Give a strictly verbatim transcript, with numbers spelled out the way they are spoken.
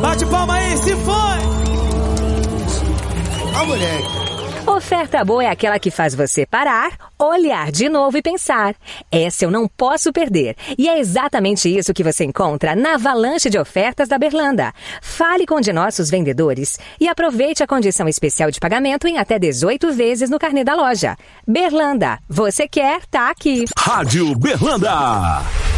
Bate palma aí, se foi! Ó, moleque. Oferta boa é aquela que faz você parar, olhar de novo e pensar. Essa eu não posso perder. E é exatamente isso que você encontra na avalanche de ofertas da Berlanda. Fale com um de nossos vendedores e aproveite a condição especial de pagamento em até dezoito vezes no carnê da loja. Berlanda, você quer, tá aqui. Rádio Berlanda.